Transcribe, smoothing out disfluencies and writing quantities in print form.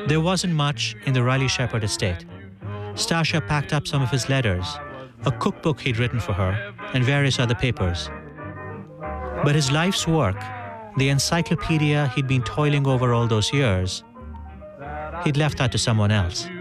There wasn't much in the Riley Shepherd estate. Stasha packed up some of his letters, a cookbook he'd written for her, and various other papers. But his life's work, the encyclopedia he'd been toiling over all those years, he'd left that to someone else.